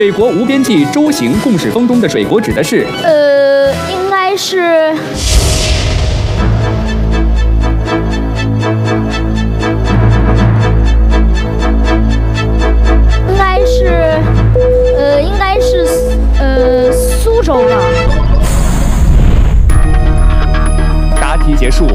水国无边际周行共始封中的水国指的是？ 应该是。应该是苏州吧。 答题结束。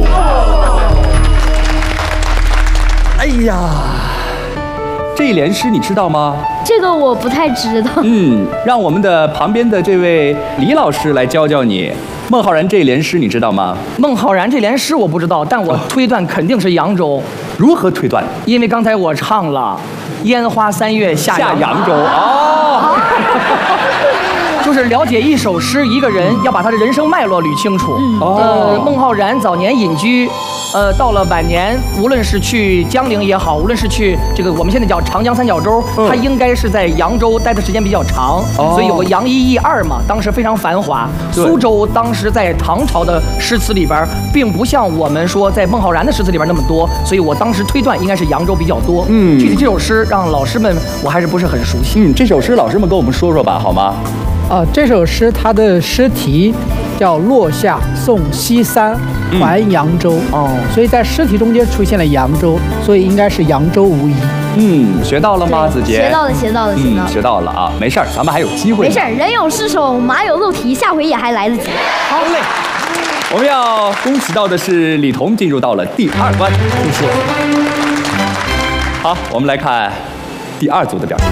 哎呀，这一联诗你知道吗？ 这个我不太知道。 让我们的旁边的这位李老师来教教你。孟浩然这一联诗你知道吗？ 孟浩然这联诗我不知道，但我推断肯定是扬州。 如何推断？ 因为刚才我唱了“烟花三月下扬州” 哦。 就是了解一首诗，一个人要把他的人生脉络捋清楚。孟浩然早年隐居，到了晚年，无论是去江陵也好，无论是去这个我们现在叫长江三角洲，他应该是在扬州待的时间比较长，所以有个扬一益二嘛，当时非常繁华。苏州当时在唐朝的诗词里边，并不像我们说在孟浩然的诗词里边那么多，所以我当时推断应该是扬州比较多。具体这首诗让老师们我还是不是很熟悉。 这首诗老师们跟我们说说吧，好吗？ 这首诗它的诗题叫《落下送西山还扬州》，所以在诗题中间出现了扬州，所以应该是扬州无疑。 学到了吗，子杰？ 学到了啊！没事儿，咱们还有机会。 没事儿，人有失手，马有漏蹄，下回也还来得及。 好嘞，我们要恭喜到的是李彤进入到了第2关，谢谢。好，我们来看第2组的表现。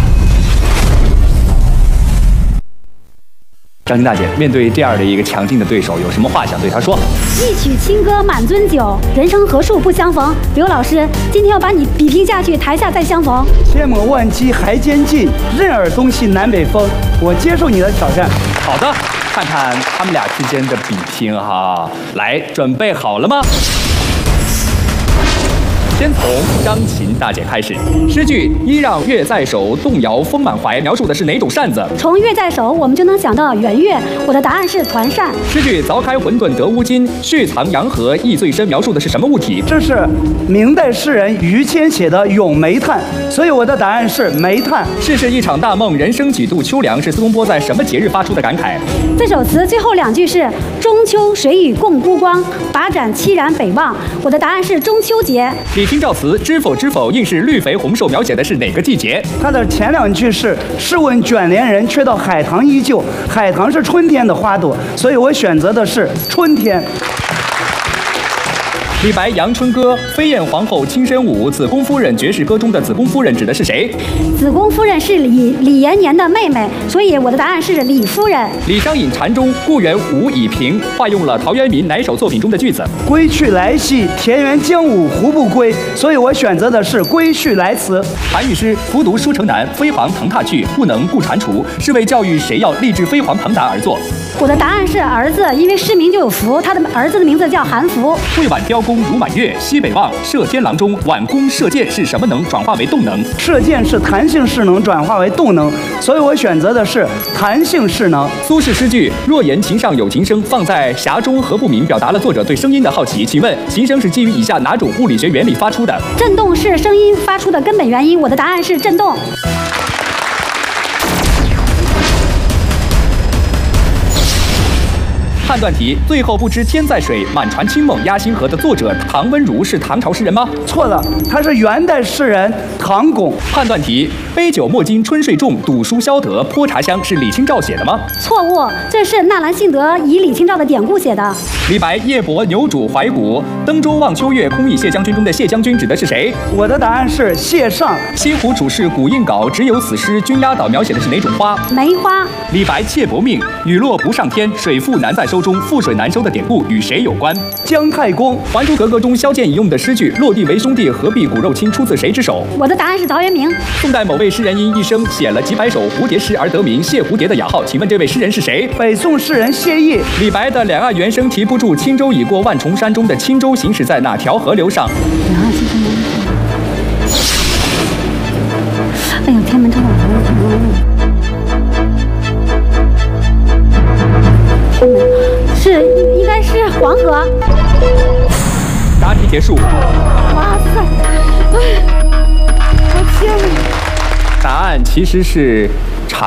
张晶大姐面对这样的一个强劲的对手，有什么话想对他说？ 一曲清歌满樽酒，人生何处不相逢。刘老师，今天要把你比拼下去，台下再相逢。 千磨万击还坚劲，任尔东西南北风。我接受你的挑战。 好的，看看他们俩之间的比拼哈。来，准备好了吗？先从张琴大姐开始，诗句“一让月在手，动摇风满怀”描述的是哪种扇子？ 从月在手，我们就能想到圆月。我的答案是团扇。 诗句“凿开混沌得乌金，蓄藏洋河意最深”描述的是什么物体？ 这是明代诗人于谦写的《咏煤炭》，所以我的答案是煤炭。 世事一场大梦，人生几度秋凉，是苏东坡在什么节日发出的感慨？ 这首词最后2句是“中秋水雨共孤光，把盏凄然北望”。我的答案是中秋节。 李清照词“知否知否，应是绿肥红瘦”描写的是哪个季节？ 它的前2句是“试问卷帘人，却道海棠依旧”。海棠是春天的花朵，所以我选择的是春天。 李白《阳春歌》飞燕皇后轻身舞，子宫夫人绝世歌中的子宫夫人指的是谁？ 子宫夫人是李延年的妹妹，所以我的答案是李夫人。 李商隐禅中故园无已平，化用了陶渊明哪首作品中的句子？ 归去来兮，田园将芜胡不归，所以我选择的是归去来辞。 韩愈诗“夫读书城南，飞黄腾达去，不能顾蟾蜍”是为教育谁要立志飞黄腾达而作？ 我的答案是儿子，因为诗名就有福，他的儿子的名字叫韩福。 会挽雕弓如满月，西北望，射天郎中。挽弓射箭是什么能转化为动能？ 射箭是弹性势能转化为动能，所以我选择的是弹性势能。 苏轼诗句“若言琴上有琴声，放在匣中何不鸣”表达了作者对声音的好奇。请问琴声是基于以下哪种物理学原理发出的？ 振动是声音发出的根本原因，我的答案是振动。 判断题，最后不知天在水，满船清梦压星河的作者唐温如是唐朝诗人吗？ 错了，他是元代诗人唐巩。 判断题，杯酒莫惊春睡重，赌书消得泼茶香是李清照写的吗？ 错误，这是纳兰性德以李清照的典故写的。 李白夜泊牛渚怀古，登舟望秋月，空忆谢将军中的谢将军指的是谁？ 我的答案是谢尚。 西湖处士古印稿，只有此诗君压倒描写的是哪种花？ 梅花。 李白妾薄命，雨落不上天，水复难再收中，覆水难收的典故与谁有关？ 姜太公。 《还珠格格》中萧剑引用的诗句“落地为兄弟，何必骨肉亲”出自谁之手？ 我的答案是陶渊明。 宋代某位诗人因一生写了几百首蝴蝶诗而得名谢蝴蝶的雅号，请问这位诗人是谁？ 北宋诗人谢毅。 李白的两岸猿声啼不住，轻舟已过万重山中的轻舟行驶在哪条河流上？ 哎呦，天门城是应该是黄河。 答题结束。 哇塞！哎，我天哪！ 答案其实是